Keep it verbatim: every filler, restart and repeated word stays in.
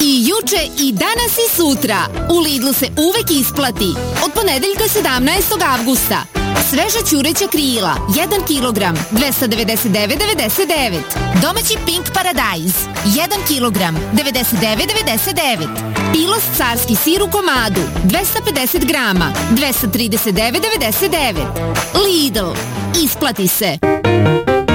I juče i danas i sutra u Lidlu se uvek isplati. Od ponedeljka sedamnaestog avgusta. Sveža ćureća krila jedan kilogram dvesta devedeset devet devedeset devet. Domaći Pink Paradajz jedan kilogram devedeset devet devedeset devet. Pilos carski sir u komadu dvesta pedeset grama dvesta trideset devet devedeset devet. Lidl, isplati se.